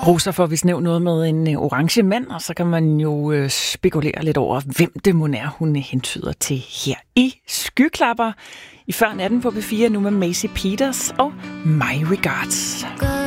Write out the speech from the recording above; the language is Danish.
Rosa får vist nævnt noget med en orange mand, og så kan man jo spekulere lidt over, hvem det mon er, hun hentyder til her i Skyklapper. I Før natten på P4 nu med Maisie Peters og My Regards.